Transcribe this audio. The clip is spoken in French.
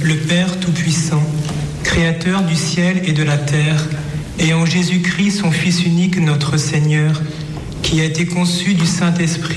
le Père Tout-Puissant, Créateur du ciel et de la terre, et en Jésus-Christ, son Fils unique, notre Seigneur, qui a été conçu du Saint-Esprit,